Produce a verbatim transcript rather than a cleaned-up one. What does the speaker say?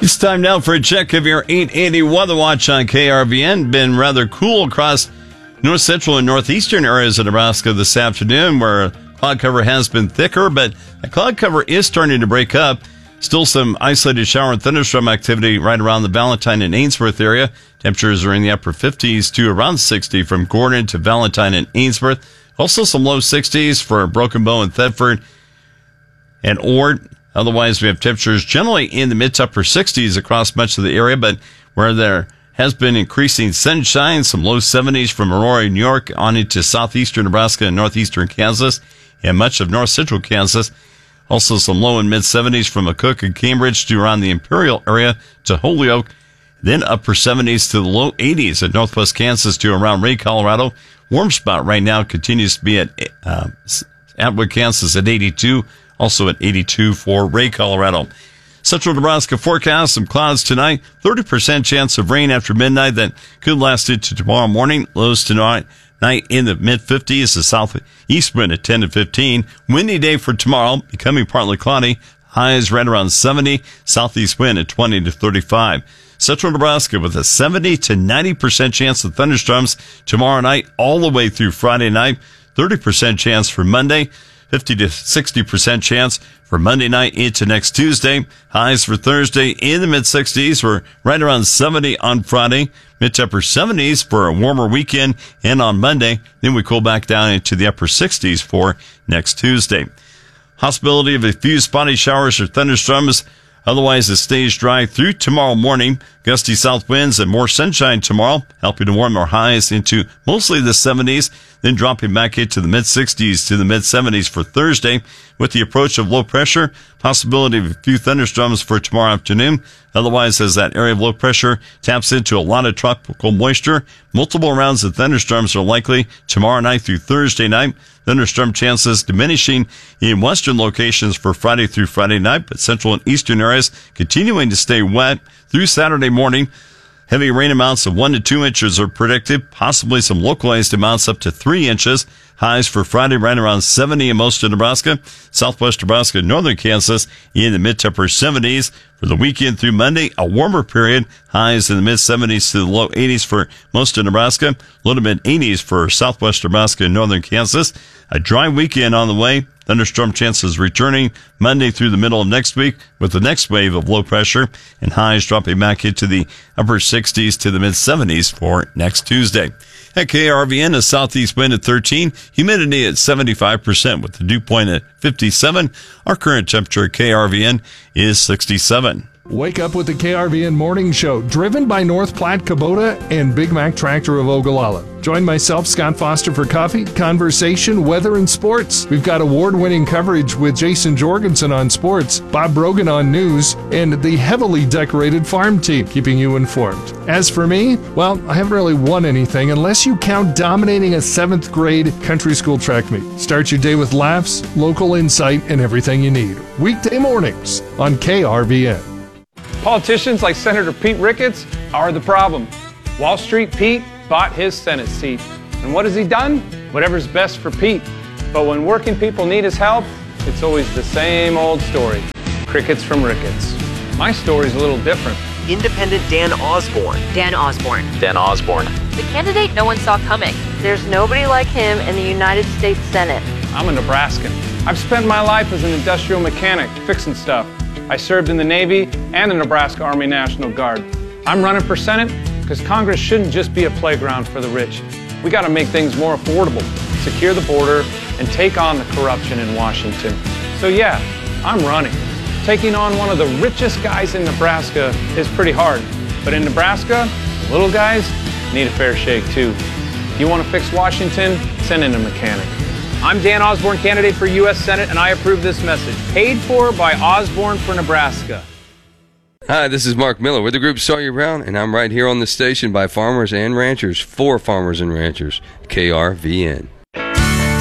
It's time now for a check of your eight eighty Weather Watch on K R V N. Been rather cool across north central and northeastern areas of Nebraska this afternoon, where cloud cover has been thicker, but the cloud cover is starting to break up. Still some isolated shower and thunderstorm activity right around the Valentine and Ainsworth area. Temperatures are in the upper fifties to around sixty from Gordon to Valentine and Ainsworth. Also some low sixties for Broken Bow and Thetford and Ord. Otherwise, we have temperatures generally in the mid to upper sixties across much of the area, but where there has been increasing sunshine, some low seventies from Aurora, New York, on into southeastern Nebraska and northeastern Kansas, and much of north central Kansas. Also some low and mid seventies from McCook and Cambridge to around the Imperial area to Holyoke. Then upper seventies to the low eighties at northwest Kansas to around Ray, Colorado. Warm spot right now continues to be at uh, Atwood, Kansas at eighty-two. Also at eighty-two for Ray, Colorado. Central Nebraska forecast, some clouds tonight. thirty percent chance of rain after midnight that could last into tomorrow morning. Lows tonight night in the mid-fifties. The southeast wind at ten to fifteen. Windy day for tomorrow, becoming partly cloudy. Highs right around seventy. Southeast wind at twenty to thirty-five. Central Nebraska with a seventy to ninety percent chance of thunderstorms tomorrow night all the way through Friday night. thirty percent chance for Monday. fifty to sixty percent chance for Monday night into next Tuesday. Highs for Thursday in the mid-sixties. We're right around seventy on Friday. Mid to upper seventies for a warmer weekend. And on Monday, then we cool back down into the upper sixties for next Tuesday. Possibility of a few spotty showers or thunderstorms. Otherwise, it stays dry through tomorrow morning. Gusty south winds and more sunshine tomorrow, helping to warm our highs into mostly the seventies, then dropping back into the mid-sixties to the mid-seventies for Thursday. With the approach of low pressure, possibility of a few thunderstorms for tomorrow afternoon. Otherwise, as that area of low pressure taps into a lot of tropical moisture, multiple rounds of thunderstorms are likely tomorrow night through Thursday night. Thunderstorm chances diminishing in western locations for Friday through Friday night, but central and eastern areas continuing to stay wet through Saturday morning. Heavy rain amounts of one to two inches are predicted, possibly some localized amounts up to three inches. Highs for Friday right around seventy in most of Nebraska, southwest Nebraska, and northern Kansas in the mid to upper seventies. For the weekend through Monday, a warmer period. Highs in the mid-seventies to the low eighties for most of Nebraska, low to mid-eighties for southwest Nebraska and northern Kansas. A dry weekend on the way. Thunderstorm chances returning Monday through the middle of next week with the next wave of low pressure, and highs dropping back into the upper sixties to the mid-seventies for next Tuesday. At K R V N, a southeast wind at thirteen, humidity at seventy-five percent with the dew point at fifty-seven. Our current temperature at K R V N is sixty-seven. Wake up with the K R V N Morning Show, driven by North Platte Kubota and Big Mac Tractor of Ogallala. Join myself, Scott Foster, for coffee, conversation, weather, and sports. We've got award-winning coverage with Jason Jorgensen on sports, Bob Brogan on news, and the heavily decorated farm team, keeping you informed. As for me, well, I haven't really won anything unless you count dominating a seventh grade country school track meet. Start your day with laughs, local insight, and everything you need. Weekday mornings on K R V N. Politicians like Senator Pete Ricketts are the problem. Wall Street Pete bought his Senate seat. And what has he done? Whatever's best for Pete. But when working people need his help, it's always the same old story. Crickets from Ricketts. My story's a little different. Independent Dan Osborne. Dan Osborne. Dan Osborne. The candidate no one saw coming. There's nobody like him in the United States Senate. I'm a Nebraskan. I've spent my life as an industrial mechanic, fixing stuff. I served in the Navy and the Nebraska Army National Guard. I'm running for Senate because Congress shouldn't just be a playground for the rich. We got to make things more affordable, secure the border, and take on the corruption in Washington. So yeah, I'm running. Taking on one of the richest guys in Nebraska is pretty hard. But in Nebraska, the little guys need a fair shake too. If you want to fix Washington, send in a mechanic. I'm Dan Osborne, candidate for U S Senate, and I approve this message. Paid for by Osborne for Nebraska. Hi, this is Mark Miller with the group Sawyer Brown, and I'm right here on the station by farmers and ranchers, for farmers and ranchers, K R V N.